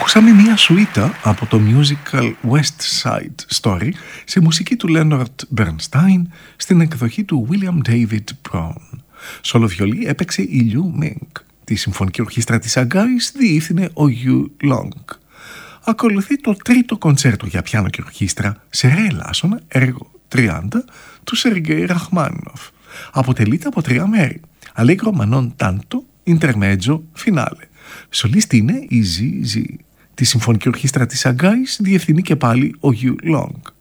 Ακούσαμε μια σουίτα από το musical West Side Story σε μουσική του Leonard Bernstein στην εκδοχή του William David Brown. Σολοβιολί έπαιξε η Liu Ming. Τη συμφωνική ορχήστρα της Σαγκάης διεύθυνε ο Yu Long. Ακολουθεί το τρίτο κοντσέρτο για πιάνο και ορχήστρα σε ρε ελάσσονα, έργο 30 του Σεργέη Ραχμάνινοφ. Αποτελείται από 3 μέρη. Allegro ma non tanto, intermezzo, finale. Σολίστη είναι η ZZ. Τη συμφωνική ορχήστρα της Σαγκάης διευθυνεί και πάλι ο Yu Long.